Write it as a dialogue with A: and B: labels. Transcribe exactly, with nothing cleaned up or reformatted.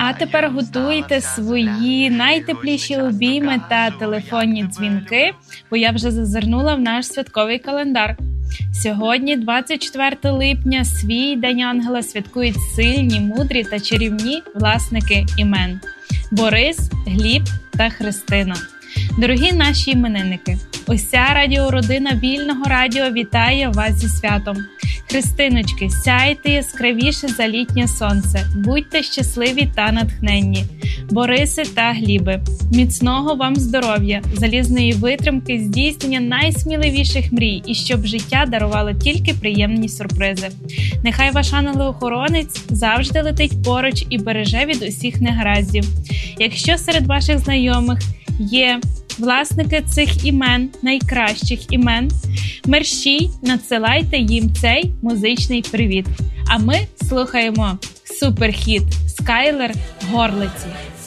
A: А тепер готуйте свої найтепліші обійми та телефонні дзвінки, бо я вже зазирнула в наш святковий календар. Сьогодні, двадцять четвертого липня, свій День Ангела святкують сильні, мудрі та чарівні власники імен – Борис, Гліб та Христина. Дорогі наші іменинники, уся радіородина Вільного радіо вітає вас зі святом. Христиночки, сяйте яскравіше за літнє сонце, будьте щасливі та натхненні. Бориси та Гліби, міцного вам здоров'я, залізної витримки, здійснення найсміливіших мрій і щоб життя дарувало тільки приємні сюрпризи. Нехай ваш ангел-охоронець завжди летить поруч і береже від усіх негараздів. Якщо серед ваших знайомих є власники цих імен, найкращих імен, мерщій надсилайте їм цей музичний привіт. А ми слухаємо суперхіт «Скайлер Горлиці».